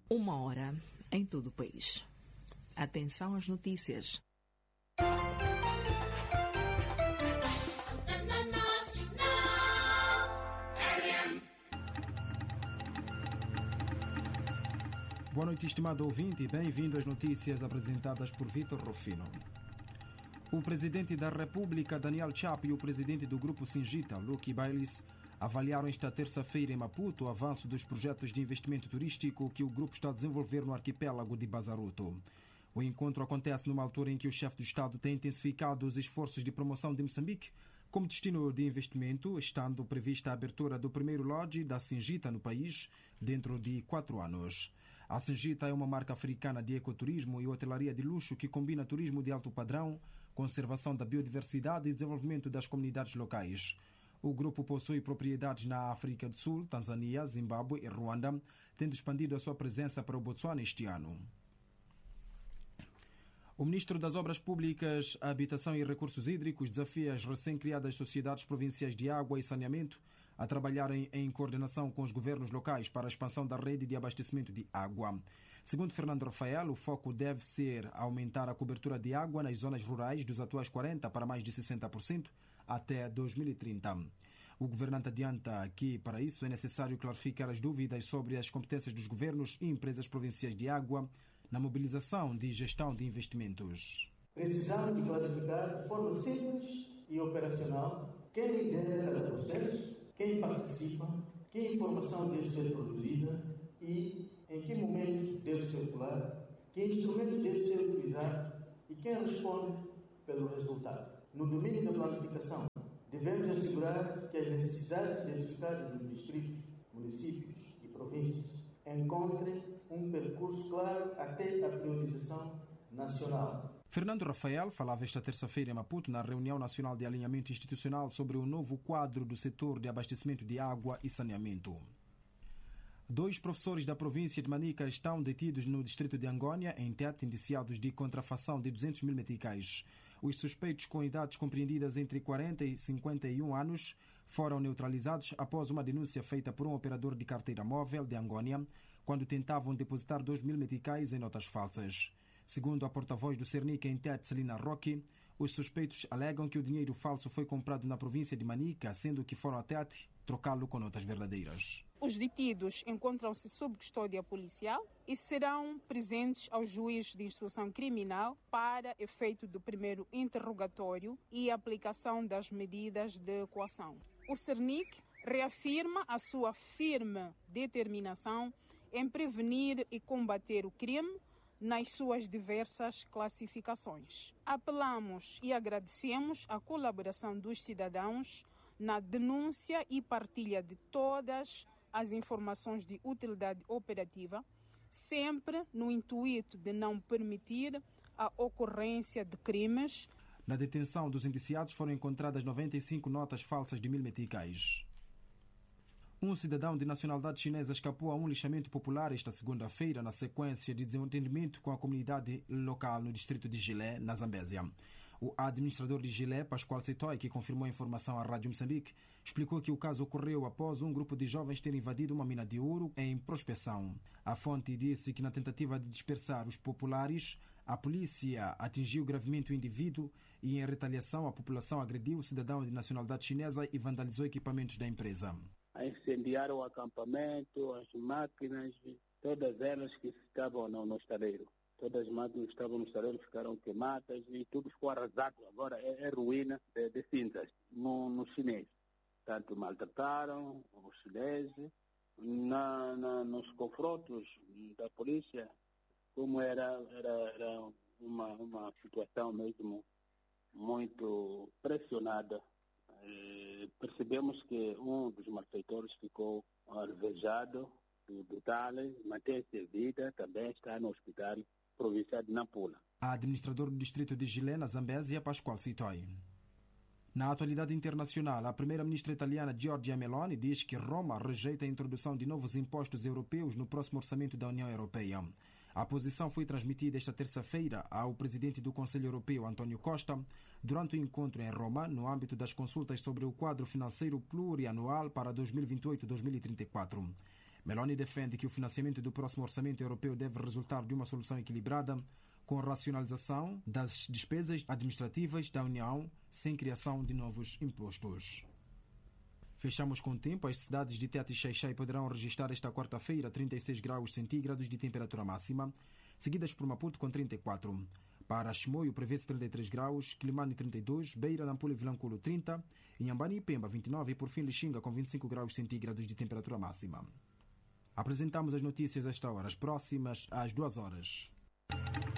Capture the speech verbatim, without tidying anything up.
Uma hora em todo o país. Atenção às notícias. Boa noite, estimado ouvinte, e bem-vindo às notícias apresentadas por Vitor Rufino. O presidente da República, Daniel Chapo, e o presidente do Grupo Singita, Lucky Bailes, avaliaram esta terça-feira em Maputo o avanço dos projetos de investimento turístico que o grupo está a desenvolver no arquipélago de Bazaruto. O encontro acontece numa altura em que o chefe do Estado tem intensificado os esforços de promoção de Moçambique como destino de investimento, estando prevista a abertura do primeiro lodge da Singita no país dentro de quatro anos. A Singita é uma marca africana de ecoturismo e hotelaria de luxo que combina turismo de alto padrão, conservação da biodiversidade e desenvolvimento das comunidades locais. O grupo possui propriedades na África do Sul, Tanzânia, Zimbábue e Ruanda, tendo expandido a sua presença para o Botsuana este ano. O ministro das Obras Públicas, Habitação e Recursos Hídricos desafia as recém-criadas sociedades provinciais de água e saneamento a trabalharem em coordenação com os governos locais para a expansão da rede de abastecimento de água. Segundo Fernando Rafael, o foco deve ser aumentar a cobertura de água nas zonas rurais dos atuais quarenta por cento para mais de sessenta por cento até dois mil e trinta. O governante adianta que, para isso, é necessário clarificar as dúvidas sobre as competências dos governos e empresas provinciais de água na mobilização de gestão de investimentos. Precisamos de clarificar de forma simples e operacional quem lidera cada processo, quem participa, que informação deve ser produzida e em que momento deve circular, que instrumentos deve ser utilizado e quem responde pelo resultado. No domínio da planificação, devemos assegurar que as necessidades identificadas nos distritos, municípios e províncias encontrem um percurso claro até a priorização nacional. Fernando Rafael falava esta terça-feira em Maputo na reunião nacional de alinhamento institucional sobre o novo quadro do setor de abastecimento de água e saneamento. Dois professores da província de Manica estão detidos no distrito de Angônia, em Tete, indiciados de contrafação de duzentos mil meticais. Os suspeitos com idades compreendidas entre quarenta e cinquenta e um anos foram neutralizados após uma denúncia feita por um operador de carteira móvel de Angônia, quando tentavam depositar dois mil meticais em notas falsas. Segundo a porta-voz do Cernic em Tete, Celina Roque, os suspeitos alegam que o dinheiro falso foi comprado na província de Manica, sendo que foram a Tete trocá-lo com notas verdadeiras. Os detidos encontram-se sob custódia policial e serão presentes ao juiz de instrução criminal para efeito do primeiro interrogatório e aplicação das medidas de coação. O Cernic reafirma a sua firme determinação em prevenir e combater o crime nas suas diversas classificações. Apelamos e agradecemos a colaboração dos cidadãos na denúncia e partilha de todas as informações de utilidade operativa, sempre no intuito de não permitir a ocorrência de crimes. Na detenção dos indiciados foram encontradas noventa e cinco notas falsas de mil meticais. Um cidadão de nacionalidade chinesa escapou a um lixamento popular esta segunda-feira na sequência de desentendimento com a comunidade local no distrito de Gilé, na Zambésia. O administrador de Gilé, Pascoal Sitoi, que confirmou a informação à Rádio Moçambique, explicou que o caso ocorreu após um grupo de jovens ter invadido uma mina de ouro em prospecção. A fonte disse que na tentativa de dispersar os populares, a polícia atingiu gravemente o indivíduo e, em retaliação, a população agrediu o cidadão de nacionalidade chinesa e vandalizou equipamentos da empresa. Incendiaram o acampamento, as máquinas, todas elas que estavam no, no estaleiro. Todas as máquinas que estavam no estaleiro ficaram queimadas e tudo ficou arrasado. Agora é, é ruína de, de cinzas no, no chinês. Tanto maltrataram os chineses. Na, na, nos confrontos da polícia, como era, era, era uma, uma situação mesmo muito pressionada, eh, percebemos que um dos malfeitores ficou alvejado do, do tal, mantém-se vida, também está no hospital provincial de Nampula. A administrador do distrito de Gilé, na Zambésia, Pascoal Sitoi. Na atualidade internacional, a primeira-ministra italiana Giorgia Meloni diz que Roma rejeita a introdução de novos impostos europeus no próximo orçamento da União Europeia. A posição foi transmitida esta terça-feira ao presidente do Conselho Europeu, António Costa, durante o encontro em Roma, no âmbito das consultas sobre o quadro financeiro plurianual para dois mil e vinte e oito a dois mil e trinta e quatro. Meloni defende que o financiamento do próximo orçamento europeu deve resultar de uma solução equilibrada com a racionalização das despesas administrativas da União sem criação de novos impostos. Fechamos com o tempo. As cidades de Tete e Xai-Xai poderão registrar esta quarta-feira trinta e seis graus centígrados de temperatura máxima, seguidas por Maputo com trinta e quatro. Para Chimoio prevê-se trinta e três graus, Quilimane trinta e dois, Beira, Nampula e Vilanculo trinta, Inhambane e Pemba vinte e nove e por fim Lixinga com vinte e cinco graus centígrados de temperatura máxima. Apresentamos as notícias a esta hora, as próximas às duas horas.